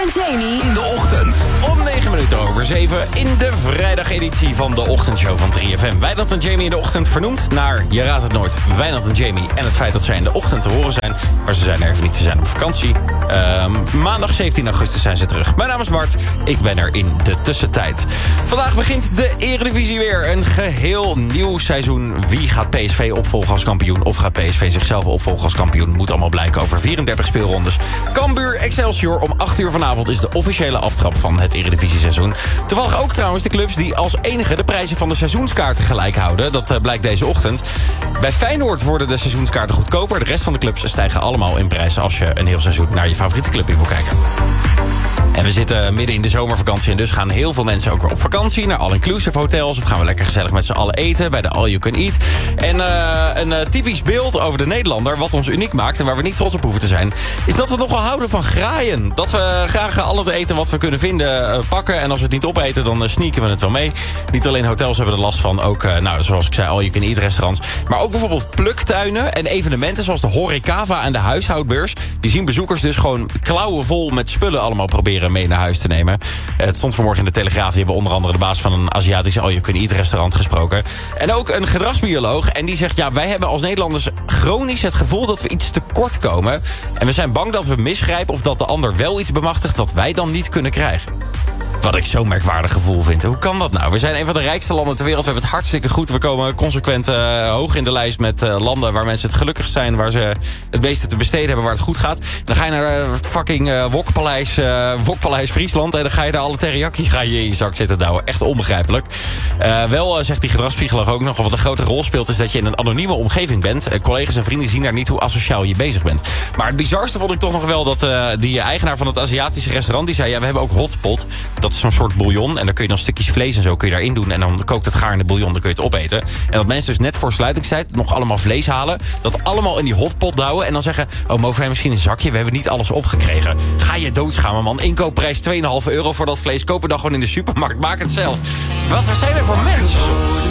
Jamie in de ochtend. Om 7:09 in de vrijdageditie van de ochtendshow van 3FM. Wijnand en Jamie in de ochtend vernoemd naar, je raadt het nooit, Wijnand en Jamie. En het feit dat zij in de ochtend te horen zijn. Maar ze zijn er even niet, ze zijn op vakantie. Maandag 17 augustus zijn ze terug. Mijn naam is Bart, ik ben er in de tussentijd. Vandaag begint de Eredivisie weer. Een geheel nieuw seizoen. Wie gaat PSV opvolgen als kampioen? Of gaat PSV zichzelf opvolgen als kampioen? Moet allemaal blijken over 34 speelrondes. Cambuur Excelsior om 8 uur vanavond is de officiële aftrap van het Eredivisie-seizoen. Toevallig ook trouwens de clubs die als enige de prijzen van de seizoenskaarten gelijk houden. Dat blijkt deze ochtend. Bij Feyenoord worden de seizoenskaarten goedkoper. De rest van de clubs stijgen allemaal in prijs als je een heel seizoen naar je favoriete club wil kijken. En we zitten midden in de zomervakantie en dus gaan heel veel mensen ook weer op vakantie naar all-inclusive hotels. Of gaan we lekker gezellig met z'n allen eten bij de All You Can Eat. En een typisch beeld over de Nederlander, wat ons uniek maakt en waar we niet trots op hoeven te zijn, is dat we nogal houden van graaien. Dat we graag al het eten wat we kunnen vinden pakken. En als we het niet opeten, dan sneaken we het wel mee. Niet alleen hotels hebben er last van, ook zoals ik zei, All You Can Eat restaurants. Maar ook bijvoorbeeld pluktuinen en evenementen zoals de Horecava en de huishoudbeurs. Die zien bezoekers dus gewoon klauwen vol met spullen allemaal proberen mee naar huis te nemen. Het stond vanmorgen in de Telegraaf. Die hebben onder andere de baas van een Aziatisch All You Can Eat restaurant gesproken. En ook een gedragsbioloog. En die zegt, ja, wij hebben als Nederlanders chronisch het gevoel dat we iets tekort komen. En we zijn bang dat we misgrijpen of dat de ander wel iets bemachtigt wat wij dan niet kunnen krijgen. Wat ik zo'n merkwaardig gevoel vind. Hoe kan dat nou? We zijn een van de rijkste landen ter wereld. We hebben het hartstikke goed. We komen consequent hoog in de lijst met landen waar mensen het gelukkig zijn. Waar ze het meeste te besteden hebben, waar het goed gaat. Dan ga je naar het fucking Wokpaleis Friesland. En dan ga je daar alle teriyaki in je zak zitten douwen. Echt onbegrijpelijk. Wel zegt die gedragspsycholoog ook nog wat een grote rol speelt. Is dat je in een anonieme omgeving bent. Collega's en vrienden zien daar niet hoe asociaal je bezig bent. Maar het bizarste vond ik toch nog wel dat die eigenaar van het Aziatische restaurant. Die zei, ja, we hebben ook hotpot. Dat is zo'n soort bouillon. En dan kun je dan stukjes vlees en zo kun je daarin doen. En dan kookt het gaar in de bouillon, dan kun je het opeten. En dat mensen dus net voor sluitingstijd nog allemaal vlees halen. Dat allemaal in die hotpot douwen. En dan zeggen, oh, mogen wij misschien een zakje? We hebben niet alles opgekregen. Ga je doodschamen, man. Inkoopprijs €2,5 voor dat vlees. Kopen dan gewoon in de supermarkt. Maak het zelf. Wat zijn we voor mensen?